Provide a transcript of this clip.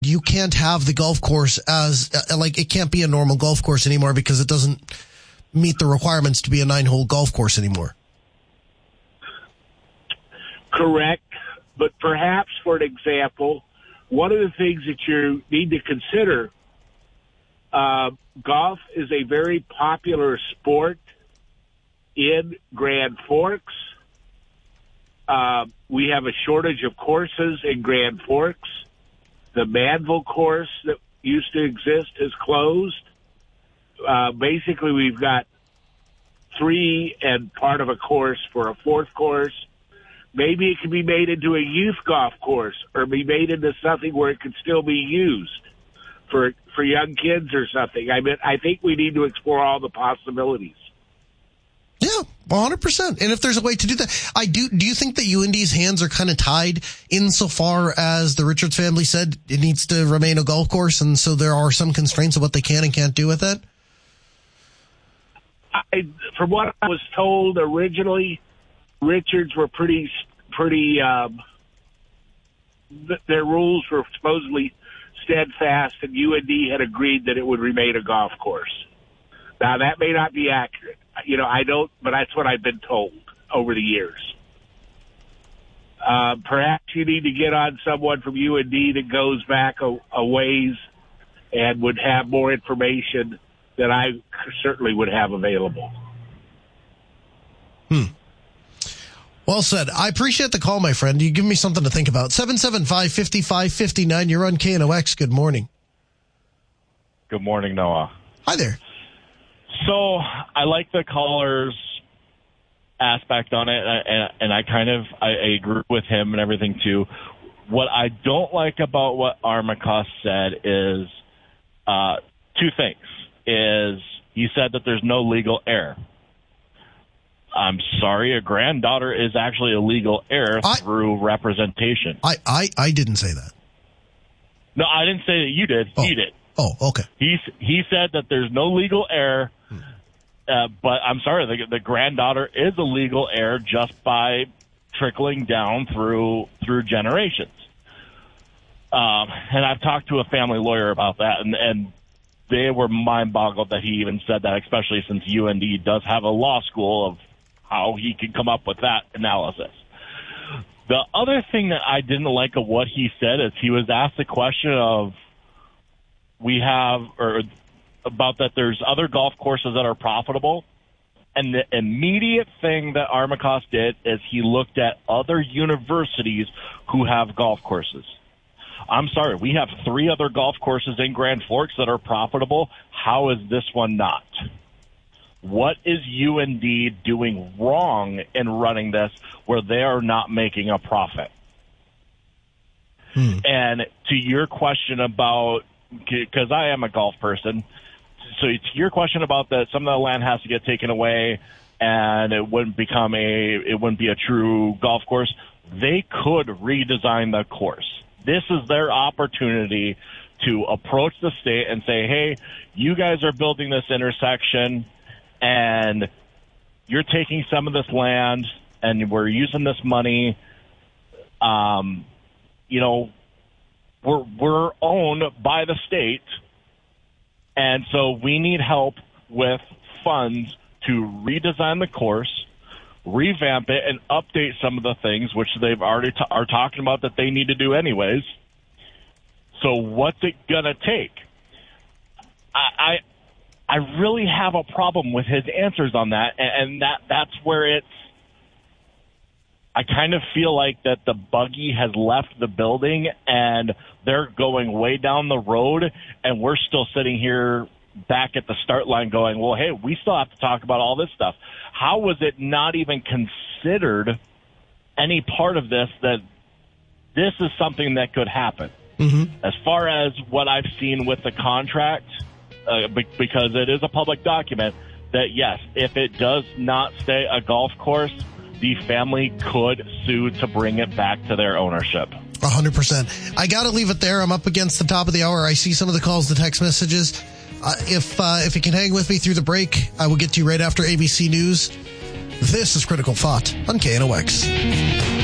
you can't have the golf course as, it can't be a normal golf course anymore because it doesn't meet the requirements to be a 9-hole golf course anymore. Correct. But perhaps, for an example, one of the things that you need to consider, golf is a very popular sport in Grand Forks. We have a shortage of courses in Grand Forks. The Manville course that used to exist is closed. Basically, we've got 3 and part of a course for a 4th course. Maybe it can be made into a youth golf course or be made into something where it can still be used for young kids or something. I think we need to explore all the possibilities. Yeah, 100%. And if there's a way to do that, do you think that UND's hands are kind of tied insofar as the Richards family said it needs to remain a golf course, and so there are some constraints of what they can and can't do with it? From what I was told originally, Richards were pretty. Their rules were supposedly steadfast, and UND had agreed that it would remain a golf course. Now, that may not be accurate. I don't, but that's what I've been told over the years. Perhaps you need to get on someone from UND that goes back a ways and would have more information than I certainly would have available. Well said. I appreciate the call, my friend. You give me something to think about. 775-5559. You're on KNOX. Good morning. Good morning, Noah. Hi there. So I like the caller's aspect on it, and I agree with him and everything too. What I don't like about what Armacost said is 2 things. He said that there's no legal heir. I'm sorry, a granddaughter is actually a legal heir through representation. I didn't say that. No, I didn't say that you did. Oh. He did. Oh, okay. He said that there's no legal heir, but I'm sorry, the granddaughter is a legal heir just by trickling down through generations. And I've talked to a family lawyer about that, and they were mind-boggled that he even said that, especially since UND does have a law school of how he could come up with that analysis. The other thing that I didn't like of what he said is he was asked the question of about that there's other golf courses that are profitable. And the immediate thing that Armacost did is he looked at other universities who have golf courses. I'm sorry, we have 3 other golf courses in Grand Forks that are profitable. How is this one not? What is UND doing wrong in running this where they are not making a profit? And to your question about, because I am a golf person, so to your question about that some of the land has to get taken away and it wouldn't be a true golf course, they could redesign the course. This is their opportunity to approach the state and say, hey, you guys are building this intersection and you're taking some of this land and we're using this money. We're owned by the state, and so we need help with funds to redesign the course, revamp it, and update some of the things which they've already are talking about that they need to do anyways. So what's it gonna take? I really have a problem with his answers on that, and that's where I kind of feel like that the buggy has left the building and they're going way down the road, and we're still sitting here back at the start line going, well, hey, we still have to talk about all this stuff. How was it not even considered any part of this that this is something that could happen? As far as what I've seen with the contract, because it is a public document, that yes, if it does not stay a golf course, the family could sue to bring it back to their ownership. 100%. I got to leave it there. I'm up against the top of the hour. I see some of the calls, the text messages. If you can hang with me through the break, I will get to you right after ABC News. This is Critical Thought on KNOX.